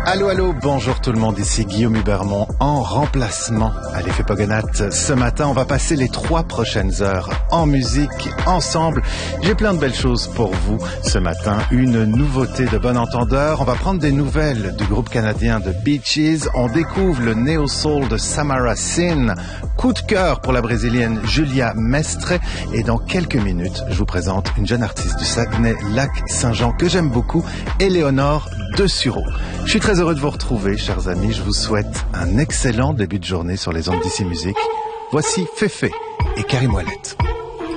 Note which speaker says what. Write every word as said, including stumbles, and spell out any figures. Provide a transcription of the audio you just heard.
Speaker 1: Allô, allô, bonjour tout le monde, ici Guillaume Hubermont en remplacement à l'Effet Pogonat. Ce matin, on va passer les trois prochaines heures en musique, ensemble. J'ai plein de belles choses pour vous ce matin. Une nouveauté de bon entendeur. On va prendre des nouvelles du groupe canadien de Beaches. On découvre le néo-soul de Samara Sin. Coup de cœur pour la brésilienne Julia Mestre. Et dans quelques minutes, je vous présente une jeune artiste du Saguenay-Lac-Saint-Jean que j'aime beaucoup, Éléonore de Sureau. Je suis très heureux de vous retrouver, chers amis. Je vous souhaite un excellent début de journée sur les ondes d'Ici Musique. Voici Féfé et Karim Ouellet.